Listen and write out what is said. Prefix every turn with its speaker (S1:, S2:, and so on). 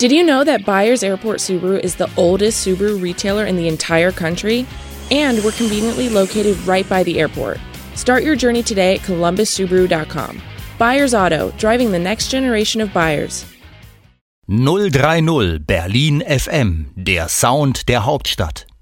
S1: Did you know that Byers Airport Subaru is the oldest Subaru retailer in the entire country? And we're conveniently located right by the airport. Start your journey today at columbussubaru.com. Byers Auto, driving the next generation of buyers.
S2: 030 Berlin FM, der Sound der Hauptstadt.